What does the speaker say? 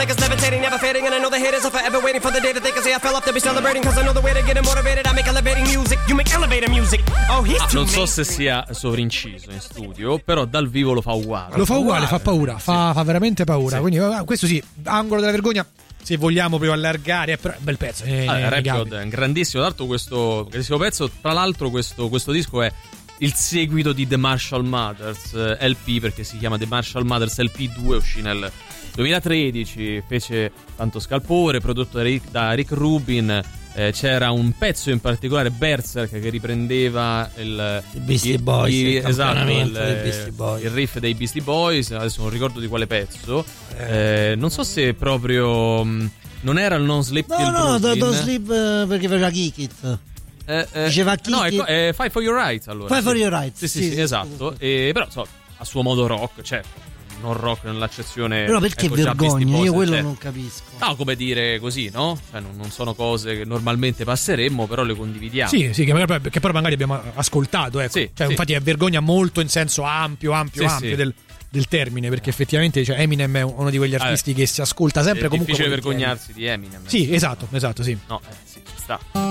like it's levitating, never fading. And I know the haters are forever waiting for the day that they can say I fell off to be celebrating. Cause I know the way to get motivated. I make elevating music, you make elevator music. Oh, he's too non so se sia sovrinciso in studio, però dal vivo lo fa uguale. Lo fa uguale, fa paura, fa veramente paura. Quindi questo sì, angolo della vergogna, se vogliamo proprio allargare, però bel pezzo. Rap è un grandissimo, tra l'altro questo grandissimo pezzo, tra l'altro questo disco è il seguito di The Marshall Mathers LP, perché si chiama The Marshall Mathers LP2, uscì nel 2013, fece tanto scalpore, prodotto da Rick Rubin. C'era un pezzo in particolare, Berserk, che riprendeva il Beastie Boys, esatto, Beastie Boys. Il riff dei Beastie Boys. Adesso non ricordo di quale pezzo. Non so se proprio non era il Non Sleep Till Brooklyn. Don't Sleep, perché faceva Kick It. Diceva Kick It. È Fight for Your Rights, allora. Fight for Your Rights. Sì, esatto. Però a suo modo rock, certo. Non rock nell'accezione. Però perché vergogna? Io quello non capisco. No, come dire così, no? Cioè, non sono cose che normalmente passeremmo, però le condividiamo. Sì, che però magari abbiamo ascoltato, ecco. Sì, cioè, infatti è vergogna molto in senso ampio del termine, perché effettivamente Eminem è uno di quegli artisti che si ascolta sempre. È comunque difficile vergognarsi di Eminem. Sì, esatto, sì. No, sì, ci sta.